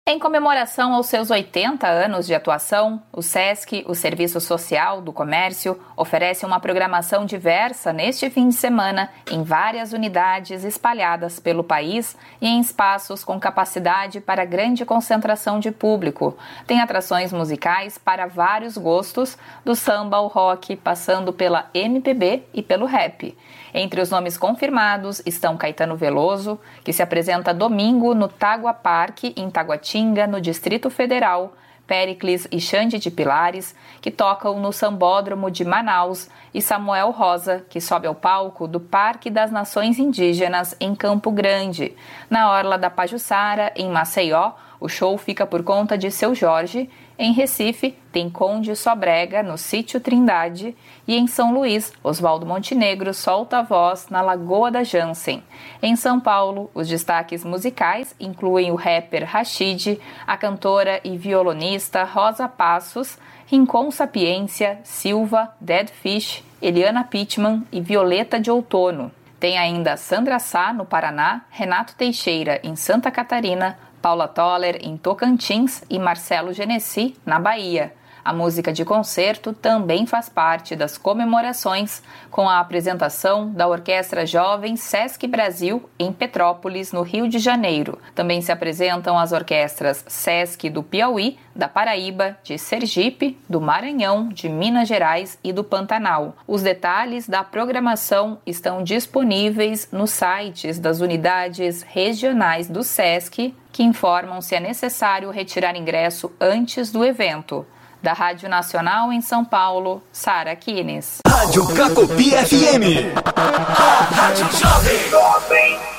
Em comemoração aos seus 80 anos de atuação, o SESC, o Serviço Social do Comércio, oferece uma programação diversa neste fim de semana em várias unidades espalhadas pelo país e em espaços com capacidade para grande concentração de público. Tem atrações musicais para vários gostos, do samba ao rock, passando pela MPB e pelo rap. Entre os nomes confirmados estão Caetano Veloso, que se apresenta domingo no Tagua Parque, em Taguatinga, no Distrito Federal, Péricles e Xande de Pilares, que tocam no Sambódromo de Manaus, e Samuel Rosa, que sobe ao palco do Parque das Nações Indígenas, em Campo Grande. Na Orla da Pajuçara, em Maceió, o show fica por conta de Seu Jorge. Em Recife, tem Conde Sobrega, no Sítio Trindade. E em São Luís, Oswaldo Montenegro solta a voz na Lagoa da Jansen. Em São Paulo, os destaques musicais incluem o rapper Rashid, a cantora e violonista Rosa Passos, Rincon Sapiência, Silva, Dead Fish, Eliana Pittman e Violeta de Outono. Tem ainda Sandra Sá, no Paraná, Renato Teixeira, em Santa Catarina, Paula Toller, em Tocantins, e Marcelo Genesi, na Bahia. A música de concerto também faz parte das comemorações, com a apresentação da Orquestra Jovem Sesc Brasil, em Petrópolis, no Rio de Janeiro. Também se apresentam as orquestras Sesc do Piauí, da Paraíba, de Sergipe, do Maranhão, de Minas Gerais e do Pantanal. Os detalhes da programação estão disponíveis nos sites das unidades regionais do Sesc, que informam se é necessário retirar ingresso antes do evento. Da Rádio Nacional em São Paulo, Sara Kines. Rádio Cacopi FM. A Rádio Jovem.